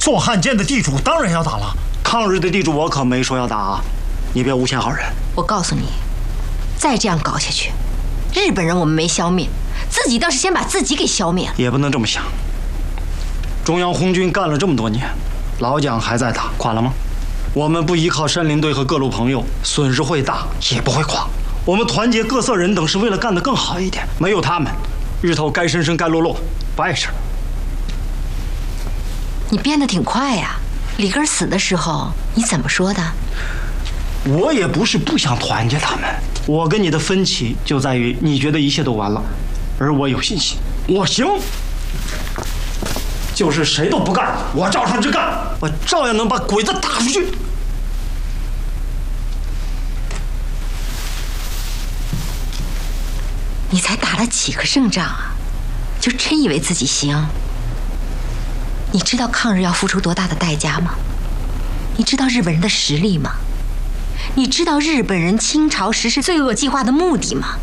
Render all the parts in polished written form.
做汉奸的地主当然要打了。抗日的地主我可没说要打啊，你别诬陷好人。 我告诉你，再这样搞下去，日本人我们没消灭，自己倒是先把自己给消灭了。 也不能这么想。中央红军干了这么多年，老蒋还在打，垮了吗？我们不依靠山林队和各路朋友，损失会大，也不会垮。我们团结各色人等，是为了干得更好一点。没有他们，日头该升升该落落，不碍事。 你编得挺快呀。里根死的时候你怎么说的？ 我也不是不想团结他们，我跟你的分歧就在于你觉得一切都完了，而我有信心，我行。就是谁都不干，我照上去干，我照样能把鬼子打出去。 你才打了几个胜仗啊，就真以为自己行？你知道抗日要付出多大的代价吗？你知道日本人的实力吗？你知道日本人清朝实施罪恶计划的目的吗？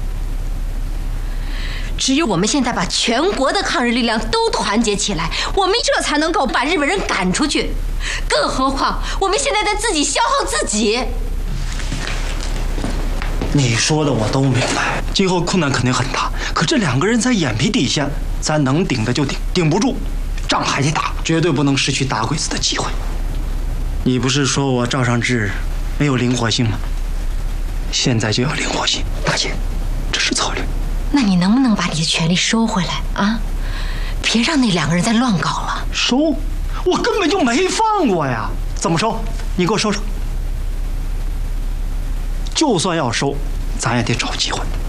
只有我们现在把全国的抗日力量都团结起来，我们这才能够把日本人赶出去。更何况我们现在在自己消耗自己。 你说的我都明白，今后困难肯定很大，可这两个人在眼皮底下，咱能顶的就顶，顶不住仗还得打，绝对不能失去打鬼子的机会。你不是说我赵尚志没有灵活性吗？现在就要灵活性，大姐，这是策略。 那你能不能把你的权力收回来啊？别让那两个人再乱搞了。 收？我根本就没放过呀！怎么收？你给我收收。就算要收，咱也得找机会。